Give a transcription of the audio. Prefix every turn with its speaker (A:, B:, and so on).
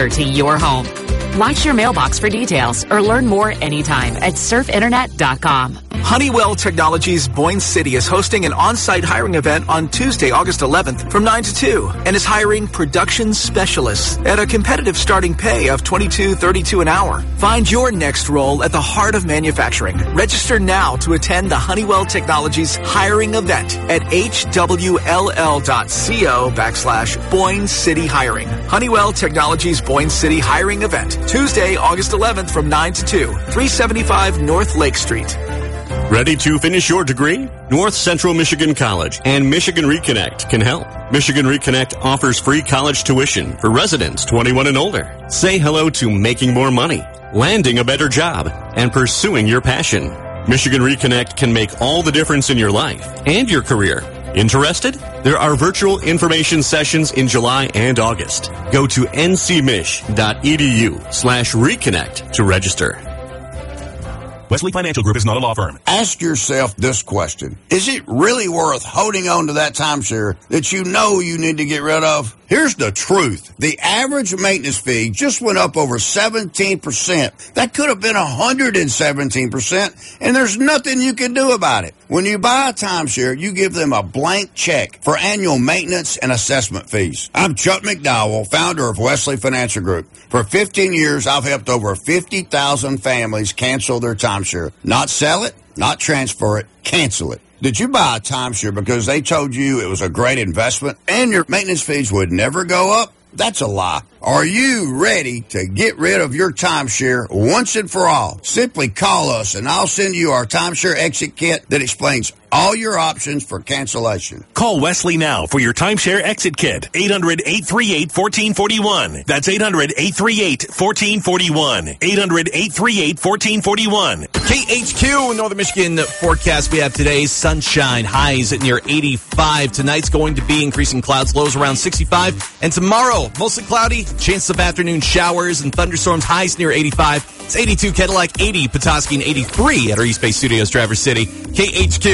A: to your home. Watch your mailbox for details or learn more anytime at surfinternet.com.
B: Honeywell Technologies Boyne City is hosting an on-site hiring event on Tuesday, August 11th from 9 to 2 and is hiring production specialists at a competitive starting pay of $22.32 an hour. Find your next role at the heart of manufacturing. Register now to attend the Honeywell Technologies hiring event at hwll.co/Boyne City Hiring. Honeywell Technologies Boyne City hiring event, Tuesday, August 11th from 9 to 2, 375 North Lake Street.
C: Ready to finish your degree? North Central Michigan College and Michigan Reconnect can help. Michigan Reconnect offers free college tuition for residents 21 and older. Say hello to making more money, landing a better job, and pursuing your passion. Michigan Reconnect can make all the difference in your life and your career. Interested? There are virtual information sessions in July and August. Go to ncmich.edu/reconnect to register.
D: Wesley Financial Group is not a law firm.
E: Ask yourself this question. Is it really worth holding on to that timeshare that you know you need to get rid of? Here's the truth. The average maintenance fee just went up over 17%. That could have been 117%, and there's nothing you can do about it. When you buy a timeshare, you give them a blank check for annual maintenance and assessment fees. I'm Chuck McDowell, founder of Wesley Financial Group. For 15 years, I've helped over 50,000 families cancel their timeshare. Not sell it, not transfer it, cancel it. Did you buy a timeshare because they told you it was a great investment and your maintenance fees would never go up? That's a lie. Are you ready to get rid of your timeshare once and for all? Simply call us and I'll send you our timeshare exit kit that explains all your options for cancellation.
D: Call Wesley now for your timeshare exit kit. 800-838-1441. That's 800-838-1441. 800-838-1441.
F: KHQ Northern Michigan forecast we have today. Sunshine, highs at near 85. Tonight's going to be increasing clouds, lows around 65. And tomorrow, mostly cloudy, chance of afternoon showers and thunderstorms, highs near 85. It's 82 Cadillac, 80 Petoskey, and 83 at our East Bay Studios, Traverse City. KHQ.